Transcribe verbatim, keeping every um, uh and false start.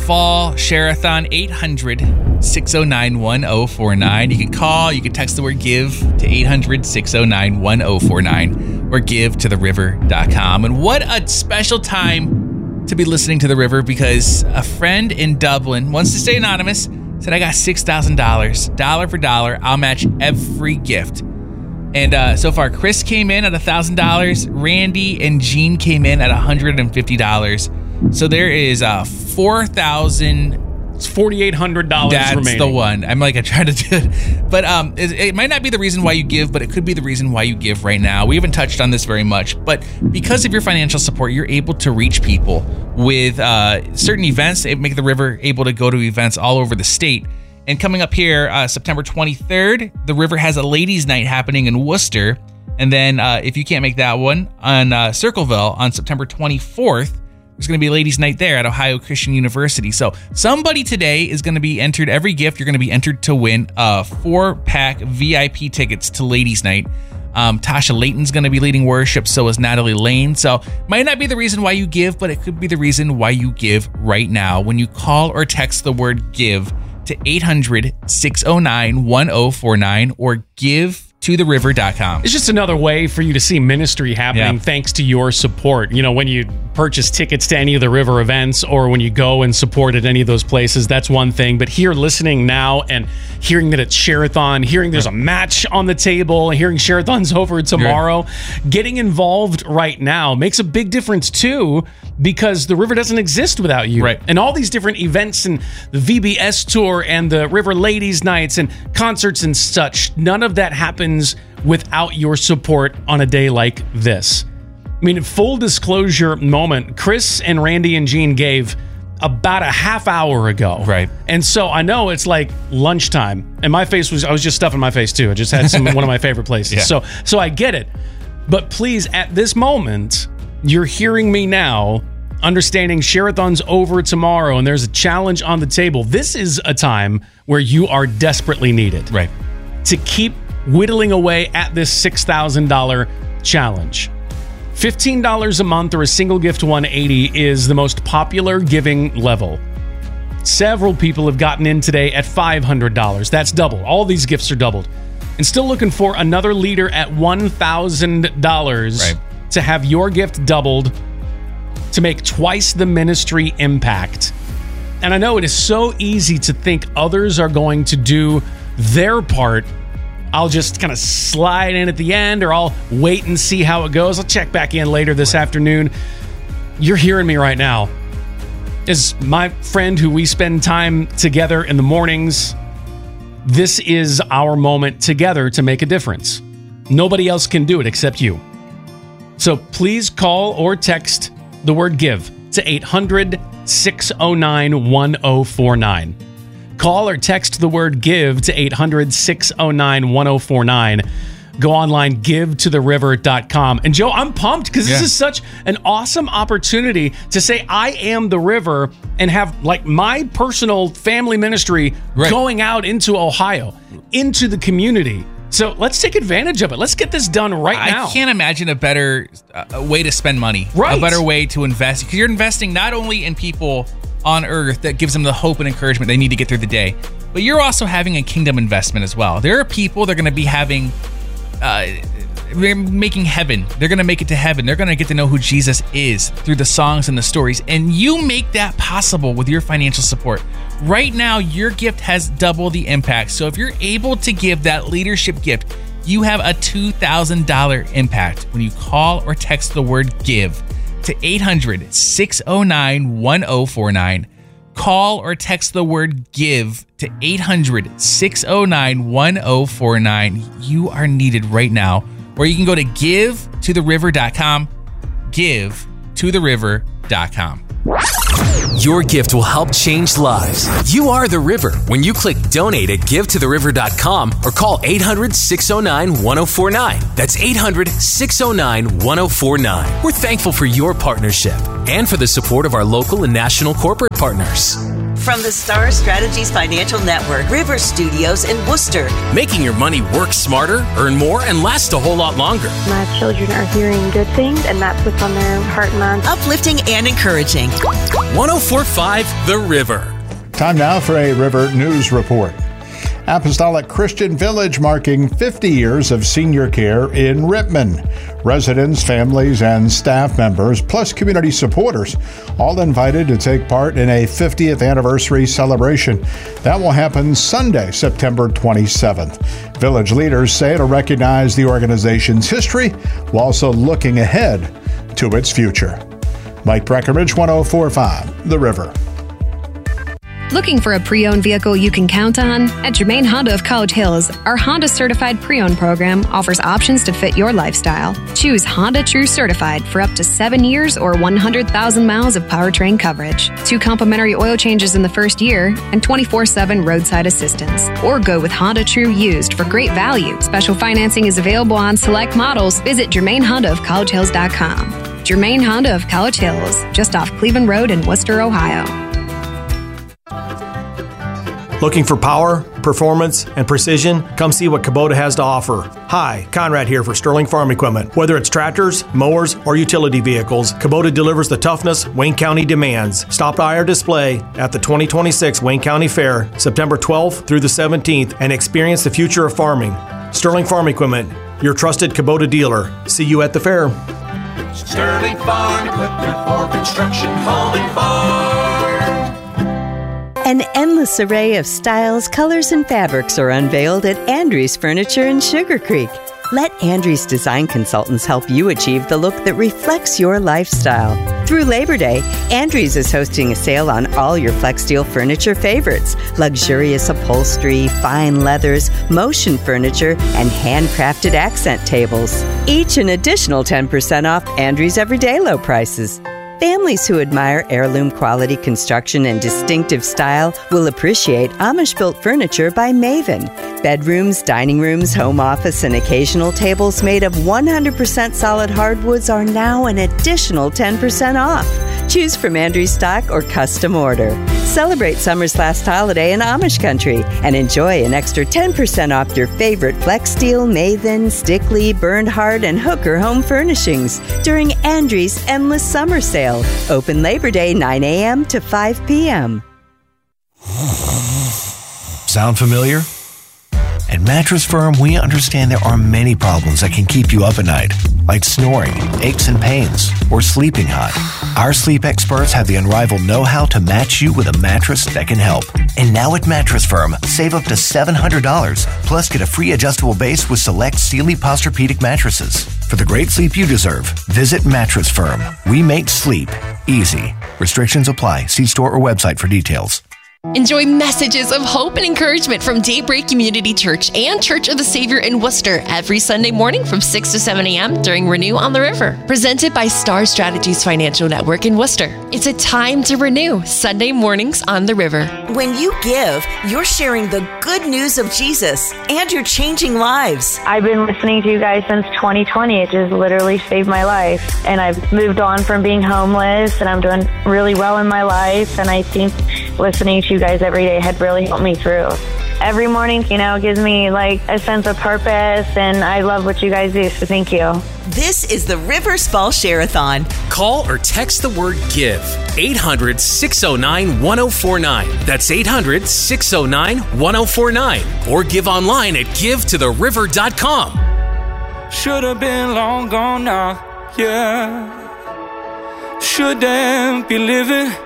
fall share-a-thon, eight hundred, six oh nine, one oh four nine. You can call, you can text the word give to eight hundred, six oh nine, one oh four nine or give to the river dot com. And what a special time to be listening to The River, because a friend in Dublin, wants to stay anonymous, said, I got six thousand dollars, dollar for dollar. I'll match every gift. And uh, so far, Chris came in at one thousand dollars. Randy and Jean came in at one hundred fifty dollars. So there is uh, four thousand dollars. It's four thousand eight hundred dollars That's remaining. the one. I'm like, I try to do it. But um, it, it might not be the reason why you give, but it could be the reason why you give right now. We haven't touched on this very much, but because of your financial support, you're able to reach people with uh, certain events. It make the River able to go to events all over the state. And coming up here, uh, September twenty-third, the River has a ladies' night happening in Worcester. And then uh, if you can't make that one, on uh, Circleville on September twenty-fourth, there's going to be a ladies' night there at Ohio Christian University. So somebody today is going to be entered. Every gift, you're going to be entered to win uh, four-pack V I P tickets to ladies' night. Um, Tasha Layton's going to be leading worship. So is Natalie Lane. So might not be the reason why you give, but it could be the reason why you give right now when you call or text the word give to eight hundred, six oh nine, one oh four nine or give to the river dot com. It's just another way for you to see ministry happening Yeah. thanks to your support. You know, when you purchase tickets to any of the River events or when you go and support at any of those places, that's one thing. But here, listening now and hearing that it's Share-a-thon, hearing there's a match on the table, hearing Share-a-thon's over tomorrow, getting involved right now makes a big difference too, because the River doesn't exist without you. Right. And all these different events and the V B S tour and the River Ladies Nights and concerts and such, none of that happens without your support on a day like this. I mean, full disclosure moment, Chris and Randy and Jean gave about a half hour ago. Right. And so I know it's like lunchtime, and my face was, I was just stuffing my face too. I just had some one of my favorite places. Yeah. So so I get it. But please, at this moment, you're hearing me now, understanding Share-a-thon's over tomorrow and there's a challenge on the table. This is a time where you are desperately needed. Right. To keep whittling away at this six thousand dollars challenge. fifteen dollars a month or a single gift one hundred eighty dollars is the most popular giving level. Several people have gotten in today at five hundred dollars. That's double. All these gifts are doubled. And still looking for another leader at one thousand dollars Right. to have your gift doubled to make twice the ministry impact. And I know it is so easy to think others are going to do their part. I'll just kind of slide in at the end, or I'll wait and see how it goes. I'll check back in later this afternoon. You're hearing me right now. As my friend who we spend time together in the mornings, this is our moment together to make a difference. Nobody else can do it except you. So please call or text the word give to eight hundred, six oh nine, one oh four nine. Call or text the word give to eight hundred, six oh nine, one oh four nine. Go online, give to the river dot com. And Joe, I'm pumped because this Yeah. is such an awesome opportunity to say I am the River and have like my personal family ministry Right. going out into Ohio, into the community. So let's take advantage of it. Let's get this done right I now. can't imagine a better uh, way to spend money. Right. A better way to invest. Because you're investing not only in people on earth that gives them the hope and encouragement they need to get through the day, but you're also having a kingdom investment as well. There are people that are going to be having, uh, they're making heaven. They're going to make it to heaven. They're going to get to know who Jesus is through the songs and the stories. And you make that possible with your financial support. Right now, your gift has double the impact. So if you're able to give that leadership gift, you have a two thousand dollars impact when you call or text the word give to eight hundred, six oh nine, one oh four nine. Call or text the word give to eight hundred, six oh nine, one oh four nine. You are needed right now. Or you can go to give to the river dot com. give to the river dot com. Your gift will help change lives. You are the River when you click donate at give to the river dot com or call eight hundred, six oh nine, one oh four nine. That's eight hundred, six oh nine, one oh four nine. We're thankful for your partnership and for the support of our local and national corporate partners. From the Star Strategies Financial Network, River Studios in Worcester. Making your money work smarter, earn more, and last a whole lot longer. My children are hearing good things, and that's what's on their heart and mind. Uplifting and encouraging. one oh four point five The River. Time now for a River News Report. Apostolic Christian Village marking fifty years of senior care in Rittman. Residents, families, and staff members, plus community supporters, all invited to take part in a fiftieth anniversary celebration. That will happen Sunday, September twenty-seventh. Village leaders say it'll recognize the organization's history while also looking ahead to its future. Mike Breckenridge, one oh four point five The River. Looking for a pre-owned vehicle you can count on? At Germain Honda of College Hills, our Honda Certified Pre-Owned program offers options to fit your lifestyle. Choose Honda True Certified for up to seven years or one hundred thousand miles of powertrain coverage, two complimentary oil changes in the first year, and twenty-four seven roadside assistance. Or go with Honda True Used for great value. Special financing is available on select models. Visit Germain Honda of College Hills dot com. Germain Honda of College Hills, just off Cleveland Road in Worcester, Ohio. Looking for power, performance, and precision? Come see what Kubota has to offer. Hi, Conrad here for Sterling Farm Equipment. Whether it's tractors, mowers, or utility vehicles, Kubota delivers the toughness Wayne County demands. Stop by our display at the twenty twenty-six Wayne County Fair, September twelfth through the seventeenth, and experience the future of farming. Sterling Farm Equipment, your trusted Kubota dealer. See you at the fair. Sterling Farm Equipment for construction, home, and farm. An endless array of styles, colors, and fabrics are unveiled at Andrews Furniture in Sugar Creek. Let Andrews Design Consultants help you achieve the look that reflects your lifestyle. Through Labor Day, Andrews is hosting a sale on all your FlexSteel furniture favorites, luxurious upholstery, fine leathers, motion furniture, and handcrafted accent tables. Each an additional ten percent off Andrews' everyday low prices. Families who admire heirloom quality construction and distinctive style will appreciate Amish-built furniture by Maven. Bedrooms, dining rooms, home office, and occasional tables made of one hundred percent solid hardwoods are now an additional ten percent off. Choose from Andrews stock or custom order. Celebrate summer's last holiday in Amish country and enjoy an extra ten percent off your favorite FlexSteel, Maven, Stickley, Bernhardt, and Hooker home furnishings during Andrews' Endless Summer Sale. Open Labor Day nine a.m. to five p.m. Sound familiar? At Mattress Firm, we understand there are many problems that can keep you up at night, like snoring, aches and pains, or sleeping hot. Our sleep experts have the unrivaled know-how to match you with a mattress that can help. And now at Mattress Firm, save up to seven hundred dollars, plus get a free adjustable base with select Sealy Posturepedic mattresses. For the great sleep you deserve, visit Mattress Firm. We make sleep easy. Restrictions apply. See store or website for details. Enjoy messages of hope and encouragement from Daybreak Community Church and Church of the Savior in Worcester every Sunday morning from six to seven a.m. during Renew on the River. Presented by Star Strategies Financial Network in Worcester. It's a time to renew. Sunday mornings on the River. When you give, you're sharing the good news of Jesus and you're changing lives. I've been listening to you guys since twenty twenty. It just literally saved my life. And I've moved on from being homeless, and I'm doing really well in my life. And I think listening to you guys every day had really helped me through. Every morning, you know, gives me like a sense of purpose, and I love what you guys do, so thank you. This is the Rivers Fall Share-a-thon. Call or text the word GIVE. eight hundred, six oh nine, one oh four nine. That's eight hundred, six oh nine, one oh four nine. Or give online at give to the river dot com. Should have been long gone now, yeah. Shouldn't be living